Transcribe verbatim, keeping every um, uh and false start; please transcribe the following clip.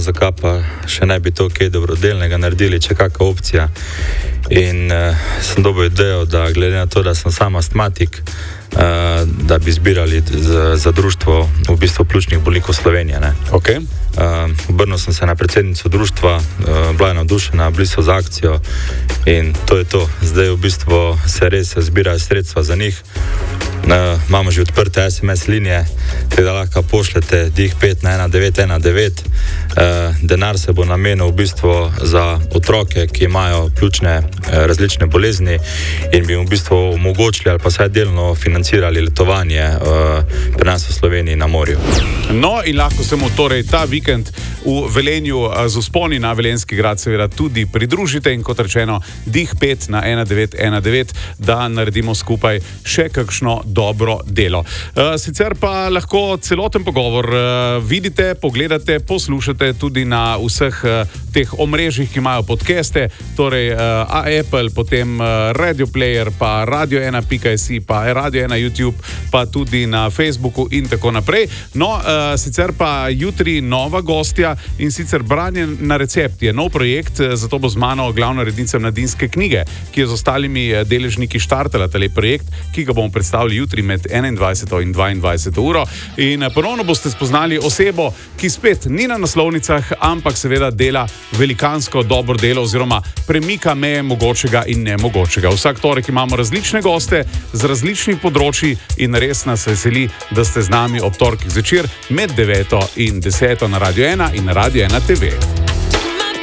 zakaj pa še ne bi to kaj dobrodelnega naredili, če kakšna opcija. In uh, sem dobil idejo, da glede na to, da sem sam astmatik, uh, da bi zbirali za, za društvo v bistvu pljučnih bolnikov Slovenije. Okay. Uh, obrnil sem se na predsednico društva, uh, bila je navdušena, bili so za akcijo in to je to. Zdaj v bistvu se res zbirajo sredstva za njih. Uh, imamo že odprte es em es linije, da lahko pošljete dih pet na ena devet ena devet. Uh, denar se bo namenil v bistvu za otroke, ki imajo pljučne uh, različne bolezni in bi jim v bistvu omogočili ali pa vsaj delno financirali letovanje uh, pri nas v Sloveniji na morju. No in lahko se mu torej ta vikend v Velenju uh, z vzponi na Velenjski grad seveda tudi pridružite in kot rečeno dih pet na ena devet ena devet, da naredimo skupaj še kakšno dobro delo. Uh, sicer pa lahko celoten pogovor uh, vidite, pogledate, poslušate tudi na vseh uh, teh omrežjih, ki imajo podcaste, torej uh, Apple, potem uh, Radio Player, pa radio ena pika si, pa Radio ena YouTube, pa tudi na Facebooku in tako naprej. No, uh, sicer pa jutri nova gostja in sicer Branje na recept je nov projekt, zato bo z mano glavna rednica Mladinske knjige, ki je z ostalimi deležniki štartala tale projekt, ki ga bomo predstavili jutri med enaindvajseto in dvaindvajseto uro. In ponovno boste spoznali osebo, ki spet ni na naslovnicah, ampak seveda dela velikansko dobro delo oziroma premika meje mogočega in nemogočega. Vsak torek imamo različne goste z različnih področji in res nas veseli, da ste z nami ob torkih zvečer med deveto in deseto na Radio ena in na Radio ena te ve.